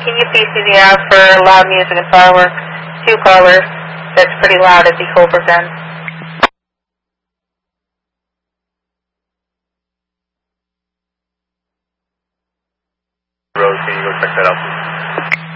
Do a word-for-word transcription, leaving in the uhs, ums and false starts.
can you P C D out for loud music and fireworks? Two callers. That's pretty loud at the Colbert end. Rose, can you go check that out, please?